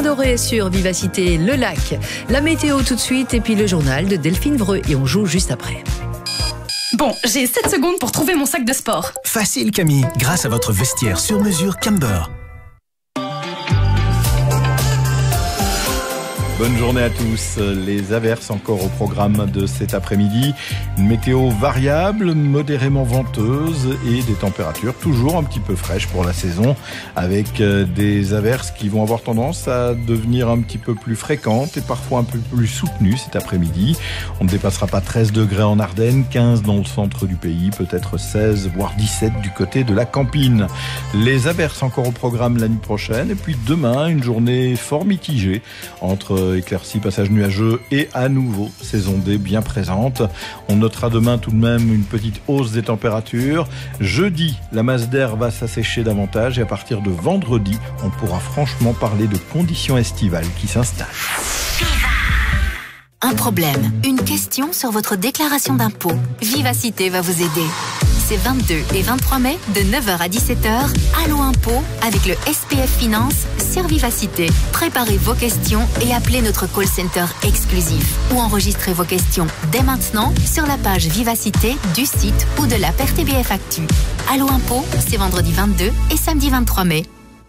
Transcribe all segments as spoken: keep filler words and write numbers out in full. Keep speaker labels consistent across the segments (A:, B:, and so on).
A: Doré sur Vivacité, le lac. La météo tout de suite et puis le journal de Delphine Vreux et on joue juste après.
B: Bon, j'ai sept secondes pour trouver mon sac de sport.
C: Facile Camille, grâce à votre vestiaire sur mesure Camber.
D: Bonne journée à tous. Les averses encore au programme de cet après-midi. Une météo variable, modérément venteuse et des températures toujours un petit peu fraîches pour la saison, avec des averses qui vont avoir tendance à devenir un petit peu plus fréquentes et parfois un peu plus soutenues cet après-midi. On ne dépassera pas treize degrés en Ardennes, quinze dans le centre du pays, peut-être seize voire dix-sept du côté de la Campine. Les averses encore au programme la nuit prochaine et puis demain une journée fort mitigée entre éclaircies, passages nuageux et à nouveau saison D bien présente. On notera demain tout de même une petite hausse des températures. Jeudi, la masse d'air va s'assécher davantage et à partir de vendredi, on pourra franchement parler de conditions estivales qui s'installent.
E: Un problème, une question sur votre déclaration d'impôt. Vivacité va vous aider. C'est vingt-deux et vingt-trois mai, de neuf heures à dix-sept heures, Allo Impôt avec le S P F Finance sur Vivacité. Préparez vos questions et appelez notre call center exclusif. Ou enregistrez vos questions dès maintenant sur la page Vivacité du site ou de l'app R T B F Actu. Allo Impôt, c'est vendredi vingt-deux et samedi vingt-trois mai.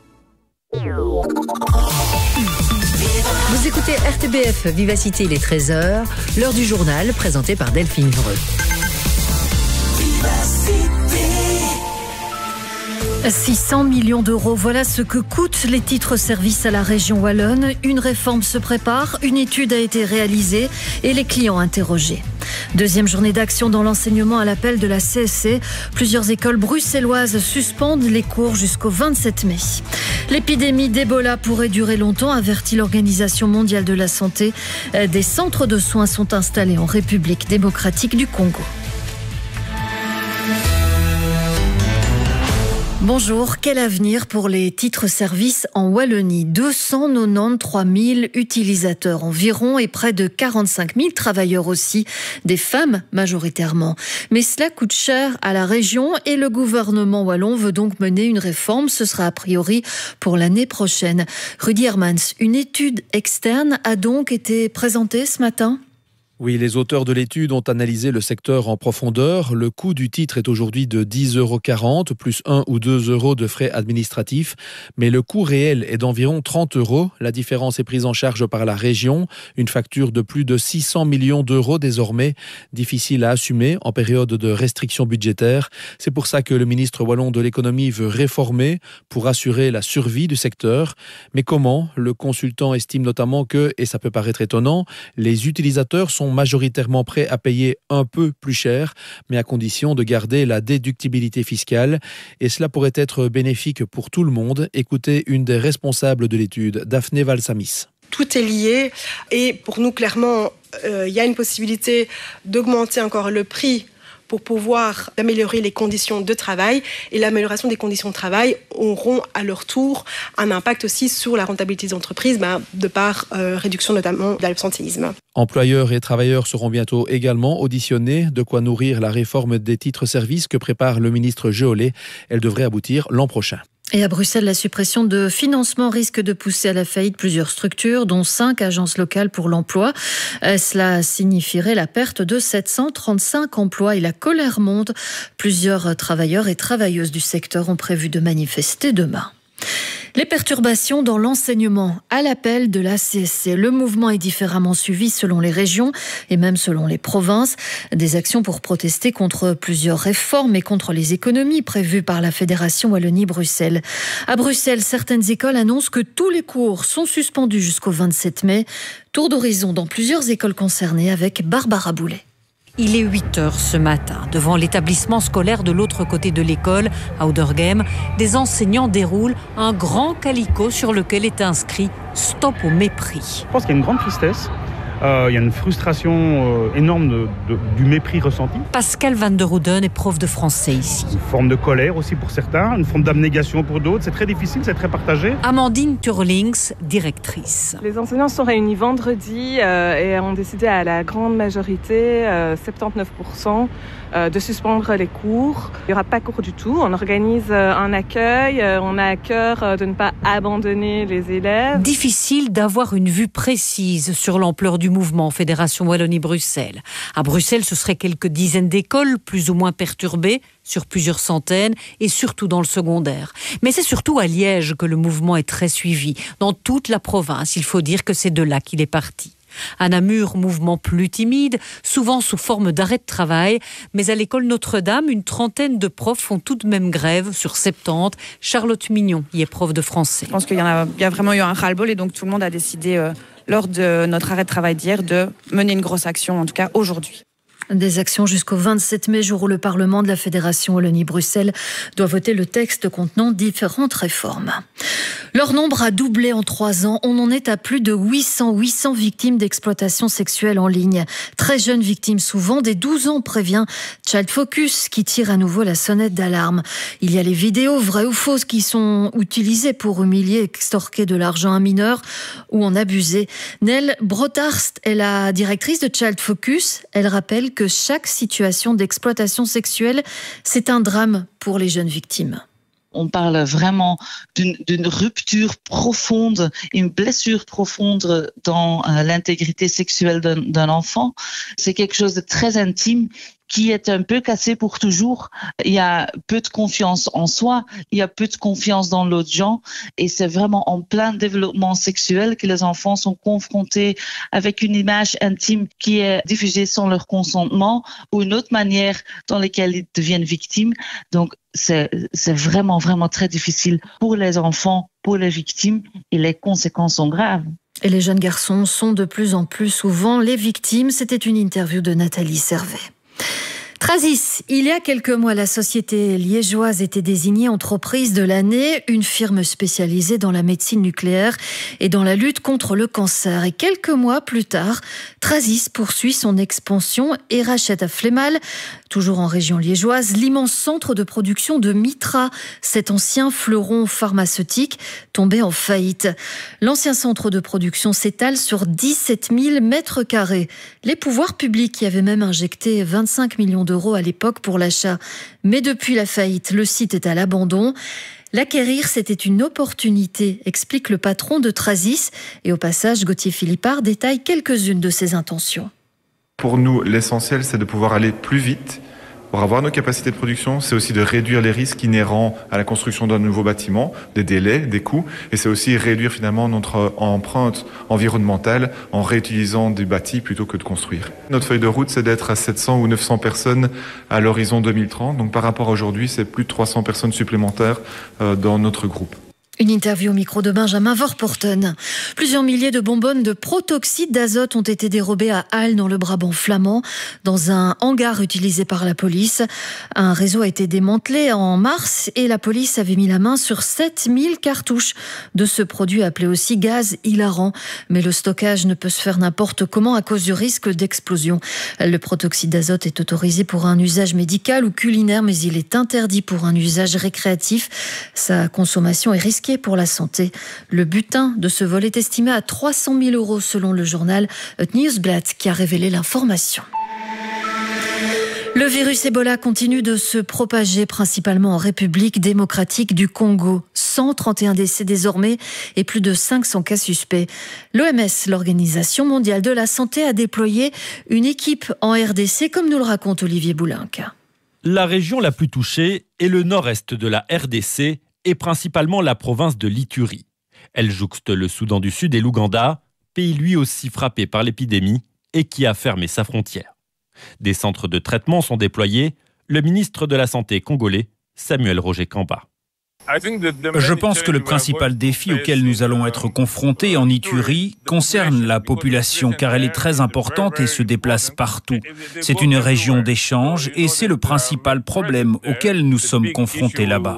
A: Vous écoutez R T B F Vivacité, il est treize heures, l'heure du journal présenté par Delphine Vreux.
F: six cents millions d'euros, voilà ce que coûtent les titres-services à la région wallonne. Une réforme se prépare, une étude a été réalisée et les clients interrogés. Deuxième journée d'action dans l'enseignement à l'appel de la C S C. Plusieurs écoles bruxelloises suspendent les cours jusqu'au vingt-sept mai. L'épidémie d'Ebola pourrait durer longtemps, avertit l'Organisation mondiale de la santé. Des centres de soins sont installés en République démocratique du Congo. Bonjour, quel avenir pour les titres-services en Wallonie? deux cent quatre-vingt-treize mille utilisateurs environ et près de quarante-cinq mille travailleurs aussi, des femmes majoritairement. Mais cela coûte cher à la région et le gouvernement wallon veut donc mener une réforme. Ce sera a priori pour l'année prochaine. Rudy Hermans, une étude externe a donc été présentée ce matin ?
G: Oui, les auteurs de l'étude ont analysé le secteur en profondeur. Le coût du titre est aujourd'hui de dix euros quarante, plus un ou deux euros de frais administratifs. Mais le coût réel est d'environ trente euros. La différence est prise en charge par la région. Une facture de plus de six cents millions d'euros désormais. Difficile à assumer en période de restrictions budgétaires. C'est pour ça que le ministre wallon de l'économie veut réformer pour assurer la survie du secteur. Mais comment ? Le consultant estime notamment que, et ça peut paraître étonnant, les utilisateurs sont majoritairement prêts à payer un peu plus cher, mais à condition de garder la déductibilité fiscale. Et cela pourrait être bénéfique pour tout le monde. Écoutez une des responsables de l'étude, Daphné Valsamis.
H: Tout est lié et pour nous, clairement, euh, il y a une possibilité d'augmenter encore le prix pour pouvoir améliorer les conditions de travail. Et l'amélioration des conditions de travail auront à leur tour un impact aussi sur la rentabilité des entreprises, ben, de par euh, réduction notamment de l'absentéisme.
G: Employeurs et travailleurs seront bientôt également auditionnés. De quoi nourrir la réforme des titres-services que prépare le ministre Geollet. Elle devrait aboutir l'an prochain.
F: Et à Bruxelles, la suppression de financement risque de pousser à la faillite plusieurs structures, dont cinq agences locales pour l'emploi. Euh, cela signifierait la perte de sept cent trente-cinq emplois et la colère monte. Plusieurs travailleurs et travailleuses du secteur ont prévu de manifester demain. Les perturbations dans l'enseignement à l'appel de la C S C. Le mouvement est différemment suivi selon les régions et même selon les provinces. Des actions pour protester contre plusieurs réformes et contre les économies prévues par la Fédération Wallonie-Bruxelles. À Bruxelles, certaines écoles annoncent que tous les cours sont suspendus jusqu'au vingt-sept mai. Tour d'horizon dans plusieurs écoles concernées avec Barbara Boulet.
I: Il est huit heures ce matin. Devant l'établissement scolaire de l'autre côté de l'école, à Ouderghem, des enseignants déroulent un grand calicot sur lequel est inscrit « Stop au mépris ».
J: Je pense qu'il y a une grande tristesse Euh, il y a une frustration euh, énorme de, de, du mépris ressenti.
I: Pascal Van der Houden est prof de français ici.
J: Une forme de colère aussi pour certains, une forme d'abnégation pour d'autres. C'est très difficile, c'est très partagé.
I: Amandine Turlings, directrice.
K: Les enseignants sont réunis vendredi euh, et ont décidé à la grande majorité, euh, soixante-dix-neuf pour cent, euh, de suspendre les cours. Il n'y aura pas cours du tout. On organise euh, un accueil. Euh, on a à cœur euh, de ne pas abandonner les élèves.
I: Difficile d'avoir une vue précise sur l'ampleur du mouvement Fédération Wallonie-Bruxelles. À Bruxelles, ce serait quelques dizaines d'écoles, plus ou moins perturbées, sur plusieurs centaines, et surtout dans le secondaire. Mais c'est surtout à Liège que le mouvement est très suivi. Dans toute la province, il faut dire que c'est de là qu'il est parti. À Namur, mouvement plus timide, souvent sous forme d'arrêt de travail, mais à l'école Notre-Dame, une trentaine de profs font tout de même grève sur soixante-dix. Charlotte Mignon y est prof de français.
L: Je pense qu'il y, en a, il y a vraiment eu un ras-le-bol et donc tout le monde a décidé, euh, lors de notre arrêt de travail d'hier, de mener une grosse action, en tout cas aujourd'hui.
F: Des actions jusqu'au vingt-sept mai, jour où le Parlement de la Fédération Wallonie-Bruxelles doit voter le texte contenant différentes réformes. Leur nombre a doublé en trois ans. On en est à plus de huit cents victimes d'exploitation sexuelle en ligne. Très jeunes victimes souvent, dès douze ans, prévient Child Focus, qui tire à nouveau la sonnette d'alarme. Il y a les vidéos vraies ou fausses qui sont utilisées pour humilier, extorquer de l'argent à un mineur ou en abuser. Nell Brotarst est la directrice de Child Focus. Elle rappelle que chaque situation d'exploitation sexuelle, c'est un drame pour les jeunes victimes.
M: On parle vraiment d'une, d'une rupture profonde, une blessure profonde dans euh, l'intégrité sexuelle d'un, d'un enfant. C'est quelque chose de très intime qui est un peu cassé pour toujours. Il y a peu de confiance en soi, il y a peu de confiance dans l'autre gens, et c'est vraiment en plein développement sexuel que les enfants sont confrontés avec une image intime qui est diffusée sans leur consentement ou une autre manière dans laquelle ils deviennent victimes. Donc c'est, c'est vraiment, vraiment très difficile pour les enfants, pour les victimes, et les conséquences sont graves.
F: Et les jeunes garçons sont de plus en plus souvent les victimes. C'était une interview de Nathalie Servet. Trasis, il y a quelques mois, la société liégeoise était désignée entreprise de l'année, une firme spécialisée dans la médecine nucléaire et dans la lutte contre le cancer. Et quelques mois plus tard, Trasis poursuit son expansion et rachète à Flémal, toujours en région liégeoise, l'immense centre de production de Mitra, cet ancien fleuron pharmaceutique tombé en faillite. L'ancien centre de production s'étale sur dix-sept mille mètres carrés. Les pouvoirs publics y avaient même injecté vingt-cinq millions d'euros à l'époque pour l'achat. Mais depuis la faillite, le site est à l'abandon. L'acquérir, c'était une opportunité, explique le patron de Trasis. Et au passage, Gauthier Philippard détaille quelques-unes de ses intentions.
N: Pour nous, l'essentiel, c'est de pouvoir aller plus vite. Pour avoir nos capacités de production, c'est aussi de réduire les risques inhérents à la construction d'un nouveau bâtiment, des délais, des coûts, et c'est aussi réduire finalement notre empreinte environnementale en réutilisant des bâtis plutôt que de construire. Notre feuille de route, c'est d'être à sept cents ou neuf cents personnes à l'horizon deux mille trente, donc par rapport à aujourd'hui, c'est plus de trois cents personnes supplémentaires dans notre groupe.
F: Une interview au micro de Benjamin Vorporten. Plusieurs milliers de bonbonnes de protoxyde d'azote ont été dérobées à Halle, dans le Brabant flamand, dans un hangar utilisé par la police. Un réseau a été démantelé en mars et la police avait mis la main sur sept mille cartouches de ce produit appelé aussi gaz hilarant. Mais le stockage ne peut se faire n'importe comment à cause du risque d'explosion. Le protoxyde d'azote est autorisé pour un usage médical ou culinaire, mais il est interdit pour un usage récréatif. Sa consommation est risquée pour la santé. Le butin de ce vol est estimé à trois cent mille euros selon le journal Het Nieuwsblad qui a révélé l'information. Le virus Ebola continue de se propager principalement en République démocratique du Congo. cent trente et un décès désormais et plus de cinq cents cas suspects. L'O M S, l'Organisation mondiale de la santé, a déployé une équipe en R D C, comme nous le raconte Olivier Boulinck.
O: La région la plus touchée est le nord-est de la R D C et principalement la province de l'Ituri. Elle jouxte le Soudan du Sud et l'Ouganda, pays lui aussi frappé par l'épidémie et qui a fermé sa frontière. Des centres de traitement sont déployés. Le ministre de la Santé congolais, Samuel Roger Kamba.
P: Je pense que le principal défi auquel nous allons être confrontés en Ituri concerne la population, car elle est très importante et se déplace partout. C'est une région d'échange et c'est le principal problème auquel nous sommes confrontés là-bas.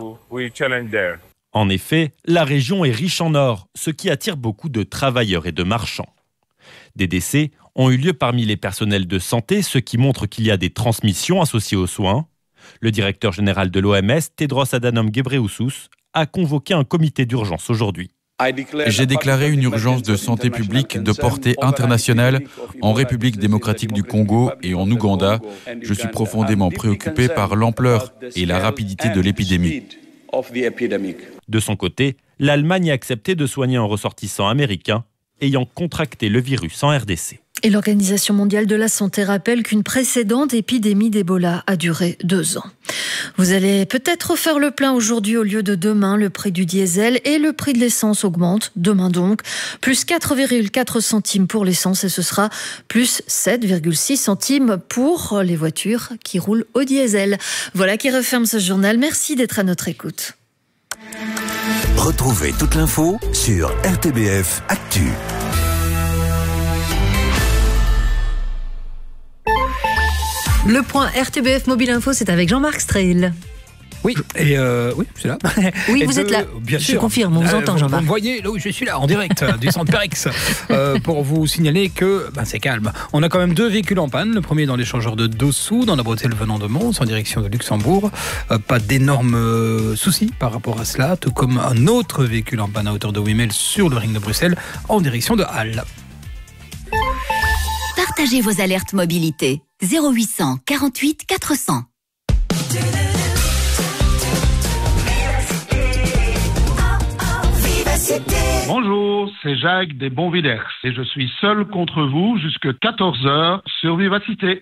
O: En effet, la région est riche en or, ce qui attire beaucoup de travailleurs et de marchands. Des décès ont eu lieu parmi les personnels de santé, ce qui montre qu'il y a des transmissions associées aux soins. Le directeur général de l'O M S, Tedros Adhanom Ghebreyesus, a convoqué un comité d'urgence aujourd'hui.
Q: J'ai déclaré une urgence de santé publique de portée internationale en République démocratique du Congo et en Ouganda. Je suis profondément préoccupé par l'ampleur et la rapidité de l'épidémie.
O: De son côté, l'Allemagne a accepté de soigner un ressortissant américain ayant contracté le virus en R D C.
F: Et l'Organisation mondiale de la santé rappelle qu'une précédente épidémie d'Ebola a duré deux ans. Vous allez peut-être faire le plein aujourd'hui au lieu de demain. Le prix du diesel et le prix de l'essence augmentent. Demain donc, plus quatre virgule quatre centimes pour l'essence et ce sera plus sept virgule six centimes pour les voitures qui roulent au diesel. Voilà qui referme ce journal. Merci d'être à notre écoute.
C: Retrouvez toute l'info sur R T B F Actu.
A: Le point R T B F Mobile Info, c'est avec Jean-Marc Streil.
R: Oui, et euh, oui, je suis là.
A: Oui,
R: et
A: vous
R: de,
A: êtes là.
R: Bien
A: je
R: sûr.
A: confirme, on vous
R: euh,
A: entend,
R: vous,
A: Jean-Marc.
R: Vous me voyez, là où je suis là, en direct du centre Pérex, euh, pour vous signaler que ben, c'est calme. On a quand même deux véhicules en panne. Le premier dans l'échangeur de Dossou, dans la bretelle venant de Mons, en direction de Luxembourg. Euh, pas d'énormes euh, soucis par rapport à cela, tout comme un autre véhicule en panne à hauteur de Wimel sur le ring de Bruxelles, en direction de Halle.
E: Partagez vos alertes mobilité. zéro huit cent quarante-huit quatre cents.
J: Bonjour, c'est Jacques des Bonvillers et je suis seul contre vous jusqu'à quatorze heures sur Vivacité.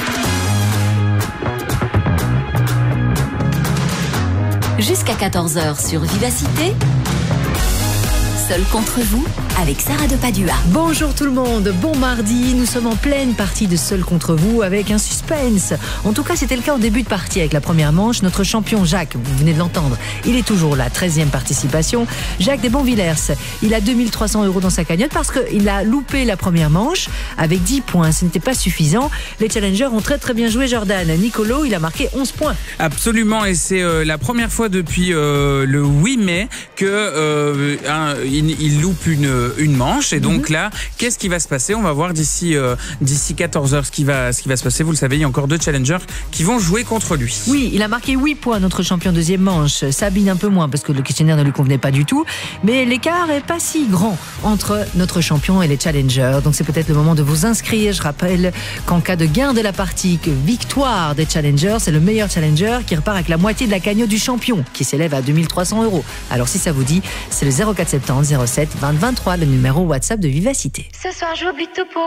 E: Jusqu'à quatorze heures sur Vivacité. Seul contre vous, avec Sarah de Padua.
A: Bonjour tout le monde, bon mardi, nous sommes en pleine partie de Seul contre vous avec un suspense. En tout cas, c'était le cas au début de partie avec la première manche. Notre champion Jacques, vous venez de l'entendre, il est toujours là, treizième participation. Jacques des Bonvillers, il a deux mille trois cents euros dans sa cagnotte parce qu'il a loupé la première manche avec dix points. Ce n'était pas suffisant. Les challengers ont très très bien joué, Jordan. Nicolo, il a marqué onze points.
S: Absolument, et c'est euh, la première fois depuis euh, le huit mai que euh, un, il, il loupe une, une manche. Et donc mm-hmm. là, qu'est-ce qui va se passer? On va voir d'ici euh, d'ici quatorze heures ce qui va ce qui va se passer. Vous le savez, il y a encore deux challengers qui vont jouer contre lui.
A: Oui, il a marqué huit points, notre champion deuxième manche. Sabine un peu moins parce que le questionnaire ne lui convenait pas du tout. Mais l'écart est pas si grand entre notre champion et les challengers. Donc c'est peut-être le moment de vous inscrire. Je rappelle qu'en cas de gain de la partie, que victoire des challengers, c'est le meilleur challenger qui repart avec la moitié de la cagnotte du champion, qui s'élève à deux mille trois cents euros. Alors si ça vous dit, c'est le zéro quatre soixante-dix zéro sept vingt vingt-trois, le numéro WhatsApp de Vivacité.
T: Ce soir, je joue au but topo.